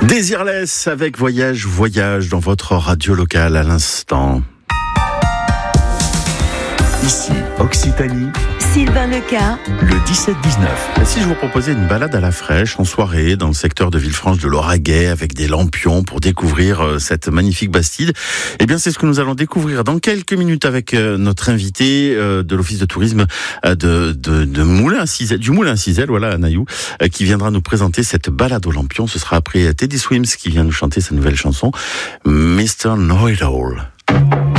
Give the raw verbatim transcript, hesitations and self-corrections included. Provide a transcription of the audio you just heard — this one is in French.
Désirless avec Voyage, Voyage dans votre radio locale à l'instant. Ici, Occitanie, Sylvain Leca, le dix-sept dix-neuf. Si je vous proposais une balade à la fraîche en soirée dans le secteur de Villefranche de Lauragais avec des lampions pour découvrir cette magnifique Bastide, eh bien c'est ce que nous allons découvrir dans quelques minutes avec notre invité de l'office de tourisme de, de, de Moulin à Cizel, du Moulin à Cizel, voilà, à Nailloux, qui viendra nous présenter cette balade aux lampions. Ce sera après Teddy Swims qui vient nous chanter sa nouvelle chanson, mister Know It All.